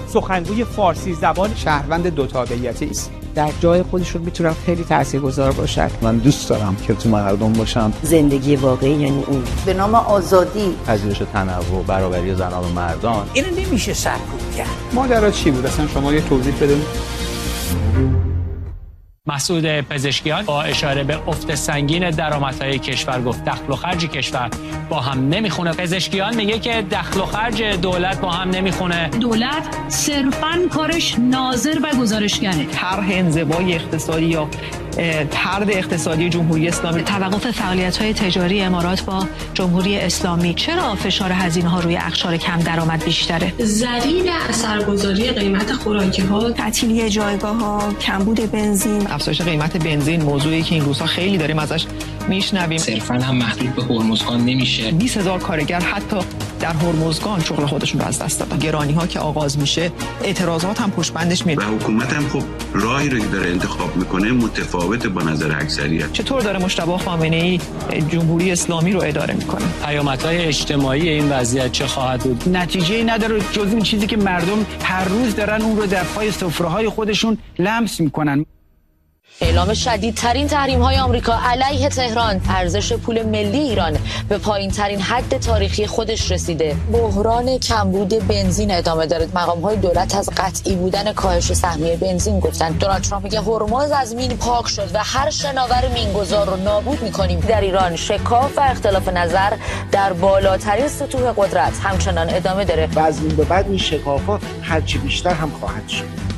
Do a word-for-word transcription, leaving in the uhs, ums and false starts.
سخنگوی فارسی زبان، شهروند دو تابعیتی است. در جای خودشون میتونن خیلی تاثیرگذار باشن. من دوست دارم که تو مردم باشم. زندگی واقعی یعنی این. به نام آزادی، پذیرش تنوع، برابری زنان و مردان. اینو نمیشه سرکوب کرد. ماجرا چی بود اصلا؟ شما یه توضیح بده. مسعود پزشکیان با اشاره به افت سنگین درآمدهای کشور گفت دخل و خرج کشور با هم نمیخونه. پزشکیان میگه که دخل و خرج دولت با هم نمیخونه. دولت صرفاً کارش ناظر و گزارشگره. طرح انزوای اقتصادی یا طرد اقتصادی جمهوری اسلامی، توقف فعالیت‌های تجاری امارات با جمهوری اسلامی، چرا فشار هزینه‌ها روی اقشار کم درآمد بیشتره؟ ضریب اثرگذاری قیمت خوراکی‌ها، تعطیلی جایگاه‌ها، کمبود بنزین، افزایش قیمت بنزین، موضوعی که این روزها خیلی داریم ازش میشنویم. صرفاً هم محدود به هرمزگان نمیشه. بیست هزار کارگر حتی در هرمزگان شغل خودشون رو از دست دادن. گرانی‌ها که آغاز میشه، اعتراضات هم پشت بندش میاد. و حکومت هم خب راهی رو که داره انتخاب میکنه متفاوت با نظر اکثریت. چطور داره مجتبی خامنه‌ای جمهوری اسلامی رو اداره میکنه؟ پیامدهای اجتماعی این وضعیت چه خواهد بود؟ نتیجه‌ای نداره جز این چیزی که مردم هر روز دارن اون رو در پای سفره‌های خودشون لمس میکنن. اعلام شدیدترین تحریم‌های آمریکا علیه تهران، ارزش پول ملی ایران به پایین‌ترین حد تاریخی خودش رسیده. بحران کمبود بنزین ادامه داره. مقام‌های دولت از قطعی بودن کاهش سهمیه بنزین گفتن. دونالد ترامپ میگه هرمز از مین پاک شد و هر شناور مینگذار رو نابود می‌کنیم. در ایران شکاف و اختلاف نظر در بالاترین سطوح قدرت همچنان ادامه داره. و از این به بعد این شکافات هرچی بیشتر هم خواهد شد.